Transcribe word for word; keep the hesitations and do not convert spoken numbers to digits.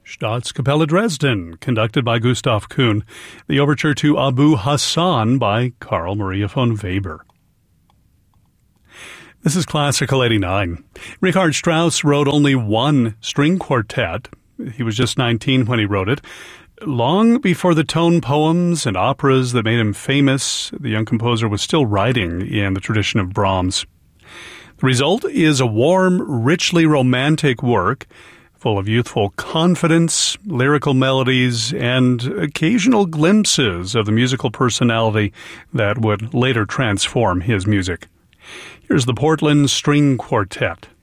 Staatskapelle Dresden, conducted by Gustav Kuhn. The overture to Abu Hassan by Carl Maria von Weber. This is Classical eighty-nine. Richard Strauss wrote only one string quartet. He was just nineteen when he wrote it. Long before the tone poems and operas that made him famous, the young composer was still writing in the tradition of Brahms. The result is a warm, richly romantic work full of youthful confidence, lyrical melodies, and occasional glimpses of the musical personality that would later transform his music. Here's the Portland String Quartet.